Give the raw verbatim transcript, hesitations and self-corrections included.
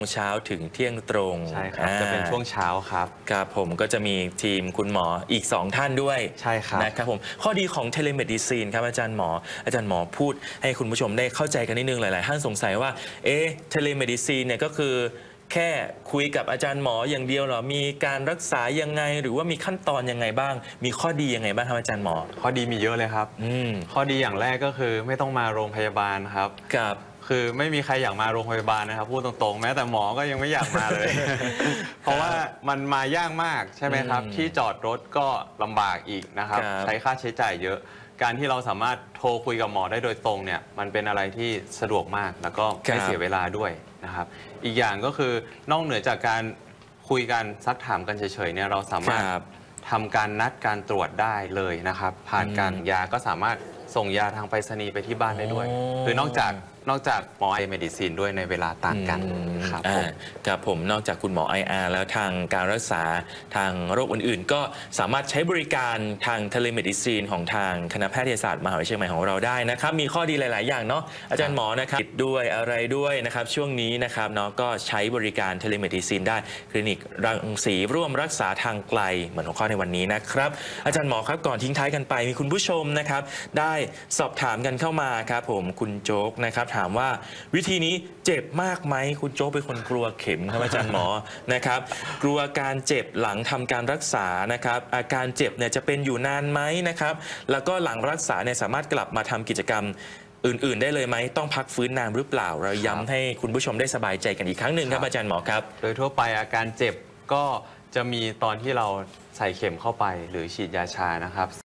เช้าถึงเที่ยงตรงใช่ครับจะเป็นช่วงเช้าครับครับผมก็จะมีทีมคุณหมออีกสองท่านด้วยใช่ครับนะครับผมข้อดีของเทเลเมดิซีนครับอาจารย์หมออาจารย์หมอพูดให้คุณผู้ชมได้เข้าใจกันนิดนึงหลายๆท่านสงสัยว่าเอ๊ะเทเลเมดิซีนเนี่ยก็คือแค่คุยกับอาจารย์หมออย่างเดียวเหรอมีการรักษายังไงหรือว่ามีขั้นตอนยังไงบ้างมีข้อดียังไงบ้างครับอาจารย์หมอข้อดีมีเยอะเลยครับอืมข้อดีอย่างแรกก็คือไม่ต้องมาโรงพยาบาลครับครับคือไม่มีใครอยากมาโรงพยาบาลนะครับพูดตรงๆแม้แต่หมอก็ยังไม่อยากมาเลย เพราะว่ามันมายากมากใช่ไหมครับที่จอดรถก็ลำบากอีกนะครับใช้ค่าใช้จ่ายเยอะการที่เราสามารถโทรคุยกับหมอได้โดยตรงเนี่ยมันเป็นอะไรที่สะดวกมากแล้วก็ไม่เสียเวลาด้วยนะครับอีกอย่างก็คือนอกเหนือจากการคุยกันซักถามกันเฉยๆเนี่ยเราสามารถทำการนัดการตรวจได้เลยนะครับผ่านการยาก็สามารถส่งยาทางไปรษณีย์ไปที่บ้านได้ด้วยคือนอกจากนอกจากหมอไอเมดิซินด้วยในเวลาต่างกันครับผมกับผมนอกจากคุณหมอ ไอ อาร์ แล้วทางการรักษาทางโรคอื่นๆก็สามารถใช้บริการทางเทเลเมดิซีนของทางคณะแพทยศาสตร์มหาวิทยาลัยเชียงใหม่ของเราได้นะครับมีข้อดีหลายๆอย่างเนาะอาจารย์หมอนะครับติดด้วยอะไรด้วยนะครับช่วงนี้นะครับเนาะก็ใช้บริการเทเลเมดิซีนได้คลินิกรังสีร่วมรักษาทางไกลเหมือนหัวข้อในวันนี้นะครับอาจารย์หมอครับก่อนทิ้งท้ายกันไปมีคุณผู้ชมนะครับได้สอบถามกันเข้ามาครับผมคุณโจ๊กนะครับถามว่าวิธีนี้เจ็บมากไหมคุณโจ๊กเป็นคนกลัวเข็มครับอาจารย์หมอนะครับกลัวการเจ็บหลังทำการรักษานะครับอาการเจ็บเนี่ยจะเป็นอยู่นานไหมนะครับแล้วก็หลังรักษาเนี่ยสามารถกลับมาทำกิจกรรมอื่นๆได้เลยไหมต้องพักฟื้นนานหรือเปล่าเราย้ำให้คุณผู้ชมได้สบายใจกันอีกครั้งหนึ่งครับอาจารย์หมอครับโดยทั่วไปอาการเจ็บก็จะมีตอนที่เราใส่เข็มเข้าไปหรือฉีดยาชานะครับ